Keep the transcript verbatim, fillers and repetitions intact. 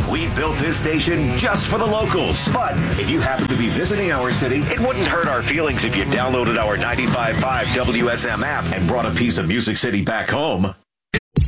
We built this station just for the locals. But if you happen to be visiting our city, it wouldn't hurt our feelings if you downloaded our ninety-five point five W S M app and brought a piece of Music City back home.